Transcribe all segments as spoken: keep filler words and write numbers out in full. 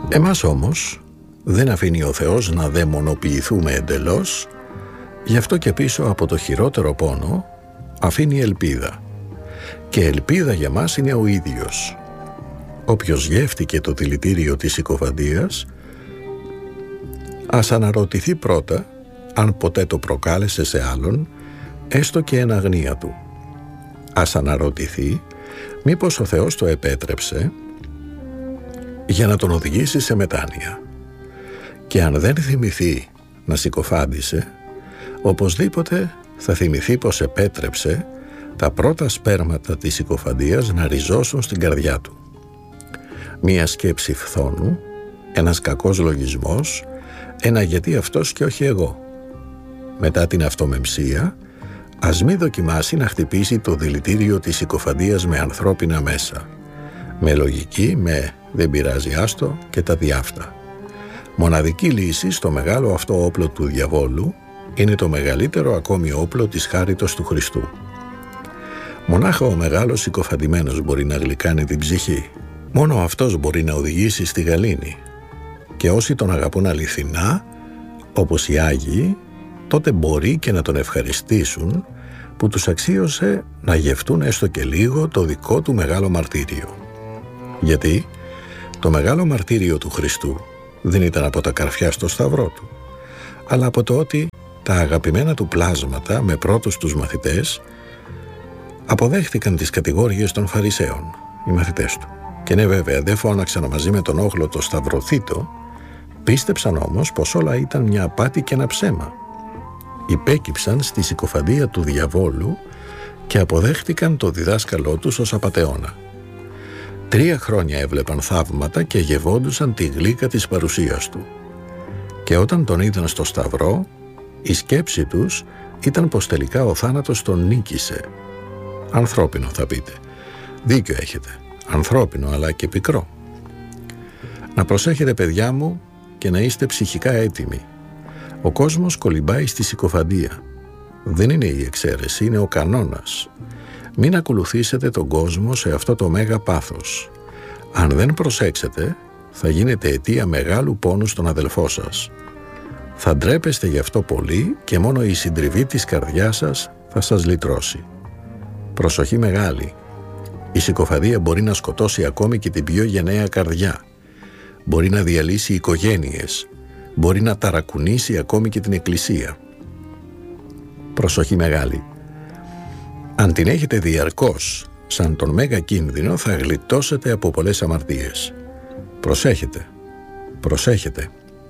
Εμάς όμως δεν αφήνει ο Θεός να δαιμονοποιηθούμε εντελώς, γι' αυτό και πίσω από το χειρότερο πόνο αφήνει ελπίδα. Και ελπίδα για μας είναι ο ίδιος. Όποιος γεύτηκε το δηλητήριο της συκοφαντίας, ας αναρωτηθεί πρώτα αν ποτέ το προκάλεσε σε άλλον, έστω και εν αγνία του. Ας αναρωτηθεί μήπως ο Θεός το επέτρεψε για να τον οδηγήσει σε μετάνοια. Και αν δεν θυμηθεί να συκοφάντησε, οπωσδήποτε θα θυμηθεί πως επέτρεψε τα πρώτα σπέρματα της συκοφαντίας να ριζώσουν στην καρδιά του. Μία σκέψη φθόνου, ένας κακός λογισμός, ένα γιατί αυτός και όχι εγώ. Μετά την αυτομεμψία, ας μη δοκιμάσει να χτυπήσει το δηλητήριο της συκοφαντίας με ανθρώπινα μέσα. Με λογική, με δεν πειράζει άστο και τα διάφτα. Μοναδική λύση στο μεγάλο αυτό όπλο του διαβόλου είναι το μεγαλύτερο ακόμη όπλο της χάριτος του Χριστού. Μονάχα ο μεγάλος συκοφαντημένος μπορεί να γλυκάνει την ψυχή. Μόνο αυτός μπορεί να οδηγήσει στη γαλήνη. Και όσοι τον αγαπούν αληθινά, όπως οι Άγιοι, τότε μπορεί και να τον ευχαριστήσουν που τους αξίωσε να γευτούν έστω και λίγο το δικό του μεγάλο μαρτύριο. Γιατί το μεγάλο μαρτύριο του Χριστού δεν ήταν από τα καρφιά στο σταυρό του, αλλά από το ότι τα αγαπημένα του πλάσματα με πρώτους τους μαθητές αποδέχτηκαν τις κατηγόριες των Φαρισαίων, οι μαθητές του. Και ναι, βέβαια, δεν φώναξαν μαζί με τον όχλο το σταυρωθήτο, πίστεψαν όμως πως όλα ήταν μια απάτη και ένα ψέμα. Υπέκυψαν στη συκοφαντία του διαβόλου και αποδέχτηκαν το διδάσκαλό τους ως απατεώνα. Τρία χρόνια έβλεπαν θαύματα και γευόντουσαν τη γλύκα της παρουσίας του. Και όταν τον είδαν στο σταυρό, η σκέψη τους ήταν πως τελικά ο θάνατος τον νίκησε. Ανθρώπινο θα πείτε. Δίκιο έχετε. Ανθρώπινο αλλά και πικρό. Να προσέχετε, παιδιά μου, και να είστε ψυχικά έτοιμοι. Ο κόσμος κολυμπάει στη συκοφαντία. Δεν είναι η εξαίρεση, είναι ο κανόνας. Μην ακολουθήσετε τον κόσμο σε αυτό το μέγα πάθος. Αν δεν προσέξετε, θα γίνετε αιτία μεγάλου πόνου στον αδελφό σας. Θα ντρέπεστε γι' αυτό πολύ και μόνο η συντριβή της καρδιάς σας θα σας λυτρώσει. Προσοχή μεγάλη. Η συκοφαντία μπορεί να σκοτώσει ακόμη και την πιο γενναία καρδιά. Μπορεί να διαλύσει οικογένειες. Μπορεί να ταρακουνήσει ακόμη και την εκκλησία. Προσοχή μεγάλη. Αν την έχετε διαρκώς σαν τον μέγα κίνδυνο, θα γλιτώσετε από πολλές αμαρτίες. Προσέχετε. Προσέχετε.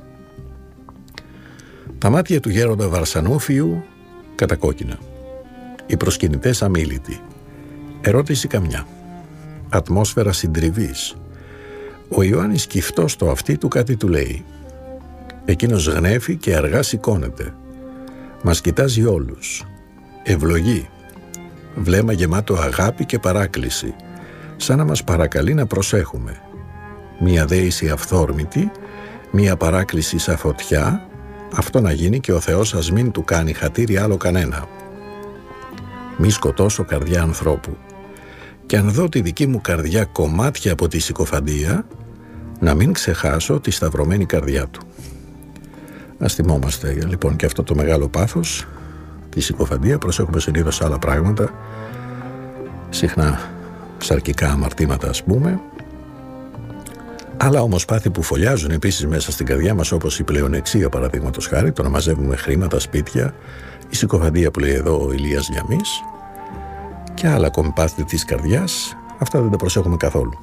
Τα μάτια του γέροντα Βαρσανόφιου κατακόκκινα. Οι προσκυνητές αμίλητοι. Ερώτηση καμιά. Ατμόσφαιρα συντριβής. Ο Ιωάννης κυφτός στο αυτί του κάτι του λέει. Εκείνος γνέφει και αργά σηκώνεται. Μας κοιτάζει όλους. Ευλογεί. Βλέμμα γεμάτο αγάπη και παράκληση. Σαν να μας παρακαλεί να προσέχουμε. Μία δέηση αυθόρμητη, μία παράκληση σαν φωτιά. Αυτό να γίνει και ο Θεός ας μην του κάνει χατήρι άλλο κανένα. Μη σκοτώσω καρδιά ανθρώπου. Και αν δω τη δική μου καρδιά κομμάτια από τη συκοφαντία, να μην ξεχάσω τη σταυρωμένη καρδιά του. Ας θυμόμαστε λοιπόν και αυτό το μεγάλο πάθος, τη συκοφαντία. Προσέχουμε συνήθως άλλα πράγματα, συχνά σαρκικά αμαρτήματα ας πούμε, άλλα όμως πάθη που φωλιάζουν επίσης μέσα στην καρδιά μας, όπως η πλεονεξία παραδείγματος χάρη, το να μαζεύουμε χρήματα, σπίτια, η συκοφαντία που λέει εδώ ο Ηλίας Γιαμής, και άλλα ακόμη πάθη της καρδιάς. Αυτά δεν τα προσέχουμε καθόλου.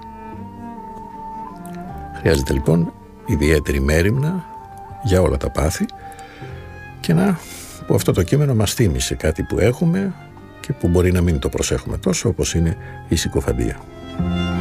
Χρειάζεται λοιπόν ιδιαίτερη μέριμνα για όλα τα πάθη, και να που αυτό το κείμενο μας θύμισε κάτι που έχουμε και που μπορεί να μην το προσέχουμε τόσο, όπως είναι η συκοφαντία.